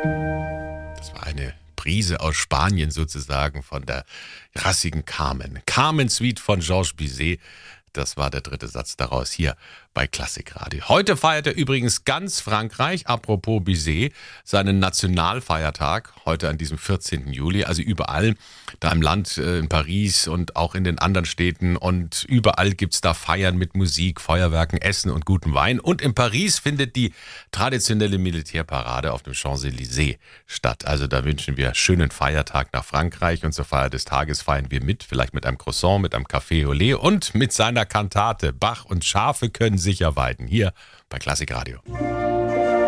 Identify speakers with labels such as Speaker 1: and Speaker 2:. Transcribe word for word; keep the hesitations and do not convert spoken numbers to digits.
Speaker 1: Das war eine Prise aus Spanien sozusagen von der rassigen Carmen. Carmen Suite von Georges Bizet. Das war der dritte Satz daraus hier bei Klassikradio. Heute feiert er übrigens ganz Frankreich, apropos Bizet, seinen Nationalfeiertag, heute an diesem vierzehnten Juli. Also überall da im Land, äh, in Paris und auch in den anderen Städten. Und überall gibt's da Feiern mit Musik, Feuerwerken, Essen und gutem Wein. Und in Paris findet die traditionelle Militärparade auf dem Champs-Élysées statt. Also da wünschen wir schönen Feiertag nach Frankreich. Und zur Feier des Tages feiern wir mit, vielleicht mit einem Croissant, mit einem Café au lait und mit seiner Kantate. Bach und Schafe können sicher weiden. Hier bei Klassikradio.